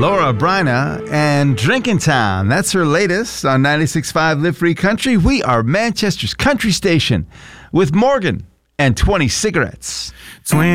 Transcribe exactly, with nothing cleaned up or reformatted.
Laura Bryna and Drinking Time. That's her latest on ninety-six point five Live Free Country. We are Manchester's country station with Morgan and twenty cigarettes.